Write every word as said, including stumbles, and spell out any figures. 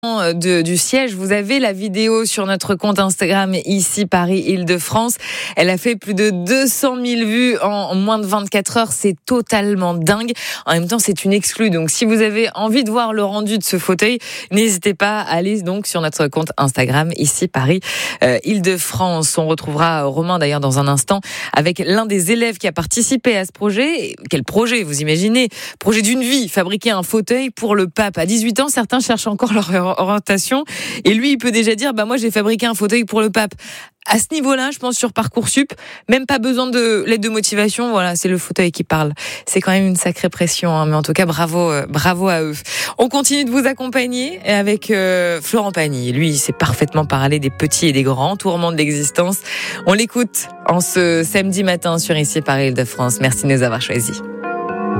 De, du siège. Vous avez la vidéo sur notre compte Instagram ici Paris Île-de-France. Elle a fait plus de deux cent mille vues en, en moins de vingt-quatre heures. C'est totalement dingue. En même temps, c'est une exclue. Donc, si vous avez envie de voir le rendu de ce fauteuil, n'hésitez pas à aller donc sur notre compte Instagram ici Paris euh, Île-de-France. On retrouvera Romain d'ailleurs dans un instant avec l'un des élèves qui a participé à ce projet. Quel projet, vous imaginez? Projet d'une vie, fabriquer un fauteuil pour le pape. À dix-huit ans, certains cherchent encore leur orientation et lui il peut déjà dire bah moi j'ai fabriqué un fauteuil pour le pape. À ce niveau-là, je pense sur Parcoursup, même pas besoin de lettre de motivation, voilà, c'est le fauteuil qui parle. C'est quand même une sacrée pression, hein, mais en tout cas bravo, euh, bravo à eux. On continue de vous accompagner avec euh, Florent Pagny. Lui, il sait parfaitement parler des petits et des grands tourments de l'existence. On l'écoute en ce samedi matin sur Ici Paris Île-de-France. Merci de nous avoir choisis.